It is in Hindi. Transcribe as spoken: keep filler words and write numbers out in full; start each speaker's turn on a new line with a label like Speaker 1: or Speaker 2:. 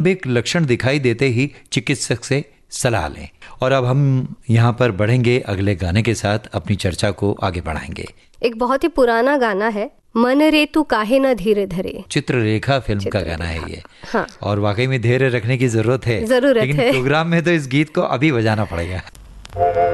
Speaker 1: आरंभिक लक्षण दिखाई देते ही चिकित्सक से सलाह लें। और अब हम यहाँ पर बढ़ेंगे अगले गाने के साथ, अपनी चर्चा को आगे बढ़ाएंगे।
Speaker 2: एक बहुत ही पुराना गाना है, मन रे तू काहे न धीरे धरे।
Speaker 1: चित्ररेखा फिल्म चित्र का गाना है ये।
Speaker 2: हाँ।
Speaker 1: और वाकई में धैर्य रखने की जरूरत है,
Speaker 2: जरूरत
Speaker 1: लेकिन
Speaker 2: है।
Speaker 1: प्रोग्राम में तो इस गीत को अभी बजाना पड़ेगा।